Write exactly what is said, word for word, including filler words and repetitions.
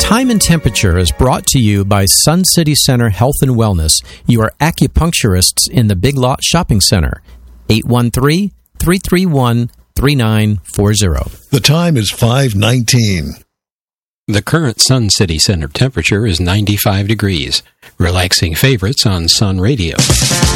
Time and Temperature is brought to you by Sun City Center Health and Wellness, your acupuncturists in the Big Lot Shopping Center. eight one three, three three one, three nine four zero. The time is five nineteen. The current Sun City Center temperature is ninety-five degrees. Relaxing favorites on Sun Radio.